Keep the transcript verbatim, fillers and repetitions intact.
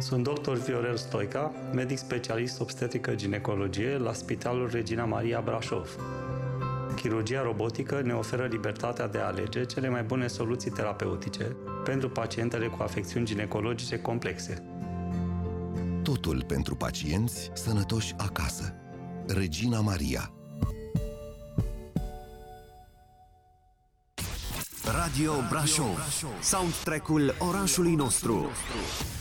Sunt doctor Viorel Stoica, medic specialist obstetrică-ginecologie la Spitalul Regina Maria Brașov. Chirurgia robotică ne oferă libertatea de a alege cele mai bune soluții terapeutice pentru pacientele cu afecțiuni ginecologice complexe. Totul pentru pacienți sănătoși acasă. Regina Maria. Radio Brașov. Soundtrack-ul orașului nostru.